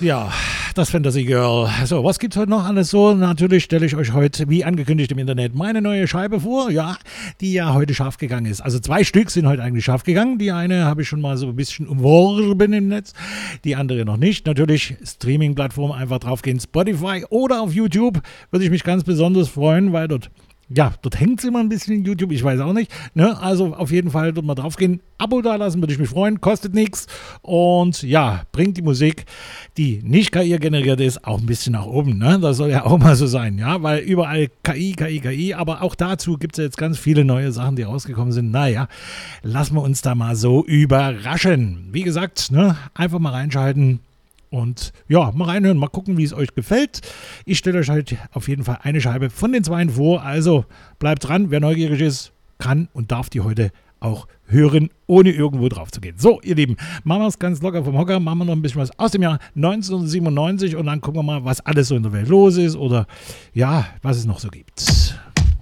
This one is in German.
Ja, das Fantasy Girl. So, was gibt's heute noch alles so? Natürlich stelle ich euch heute, wie angekündigt im Internet, meine neue Scheibe vor, ja, die ja heute scharf gegangen ist. Also 2 Stück sind heute eigentlich scharf gegangen. Die eine habe ich schon mal so ein bisschen umworben im Netz, die andere noch nicht. Natürlich Streaming-Plattform, einfach draufgehen, Spotify oder auf YouTube. Würde ich mich ganz besonders freuen, weil dort hängt es immer ein bisschen in YouTube, ich weiß auch nicht. Ne? Also auf jeden Fall dort mal draufgehen, Abo da lassen, würde ich mich freuen, kostet nichts. Und ja, bringt die Musik, die nicht KI generiert ist, auch ein bisschen nach oben. Ne? Das soll ja auch mal so sein, ja, weil überall KI, aber auch dazu gibt es ja jetzt ganz viele neue Sachen, die rausgekommen sind. Naja, lassen wir uns da mal so überraschen. Wie gesagt, ne? Einfach mal reinschalten. Und ja, mal reinhören, mal gucken, wie es euch gefällt. Ich stelle euch halt auf jeden Fall eine Scheibe von den 2 vor. Also bleibt dran, wer neugierig ist, kann und darf die heute auch hören, ohne irgendwo drauf zu gehen. So, ihr Lieben, machen wir es ganz locker vom Hocker, machen wir noch ein bisschen was aus dem Jahr 1997 und dann gucken wir mal, was alles so in der Welt los ist oder ja, was es noch so gibt.